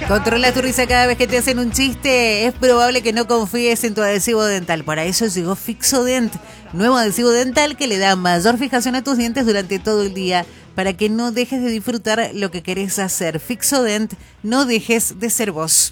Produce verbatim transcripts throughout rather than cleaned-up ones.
Controla tu risa cada vez que te hacen un chiste. Es probable que no confíes en tu adhesivo dental. Para eso llegó Fixodent, nuevo adhesivo dental que le da mayor fijación a tus dientes durante todo el día, para que no dejes de disfrutar lo que querés hacer. Fixodent, no dejes de ser vos.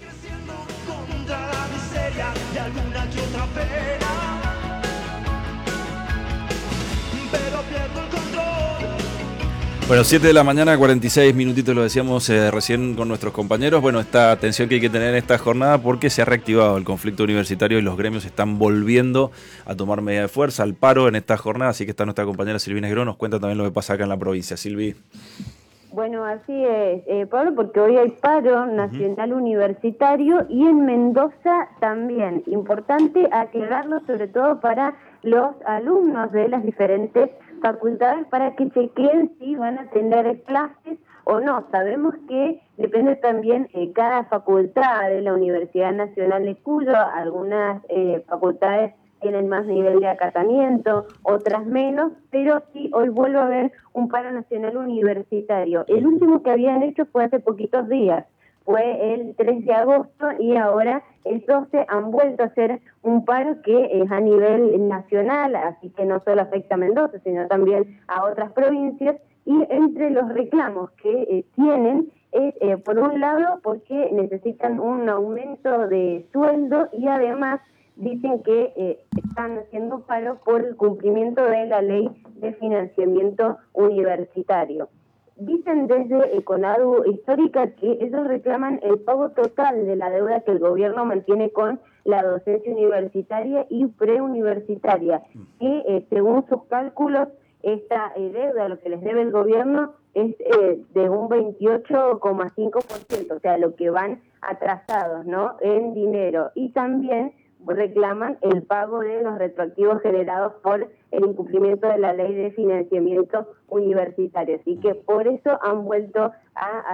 Bueno, siete de la mañana, cuarenta y seis minutitos, lo decíamos eh, recién con nuestros compañeros. Bueno, esta atención que hay que tener en esta jornada porque se ha reactivado el conflicto universitario y los gremios están volviendo a tomar medida de fuerza, al paro en esta jornada. Así que está nuestra compañera Silvina Esgró, nos cuenta también lo que pasa acá en la provincia. Silvi. Bueno, así es, eh, Pablo, porque hoy hay paro nacional uh-huh. universitario y en Mendoza también. Importante aclararlo sobre todo para los alumnos de las diferentes facultades para que chequeen si van a tener clases o no. Sabemos que depende también eh, cada facultad de la Universidad Nacional de Cuyo. Algunas eh, facultades tienen más nivel de acatamiento, otras menos, pero sí, hoy vuelve a haber un paro nacional universitario. El último que habían hecho fue hace poquitos días, fue el tres de agosto, y ahora el doce han vuelto a hacer un paro que es a nivel nacional, así que no solo afecta a Mendoza, sino también a otras provincias, y entre los reclamos que eh, tienen es, eh, por un lado, porque necesitan un aumento de sueldo y además dicen que eh, están haciendo paro por el cumplimiento de la ley de financiamiento universitario. Dicen desde Econadu Histórica que ellos reclaman el pago total de la deuda que el gobierno mantiene con la docencia universitaria y preuniversitaria, que eh, según sus cálculos, esta eh, deuda, lo que les debe el gobierno, es eh, de un veintiocho coma cinco por ciento, o sea, lo que van atrasados, ¿no?, en dinero. Y también reclaman el pago de los retroactivos generados por el incumplimiento de la ley de financiamiento universitario. Así que por eso han vuelto a